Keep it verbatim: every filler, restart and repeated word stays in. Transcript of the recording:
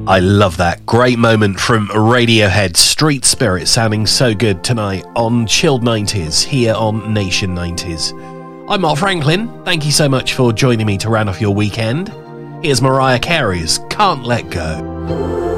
I love that. Great moment from Radiohead. Street Spirit sounding so good tonight on Chilled nineties here on Nation nineties. I'm Mark Franklin. Thank you so much for joining me to round off your weekend. Here's Mariah Carey's Can't Let Go.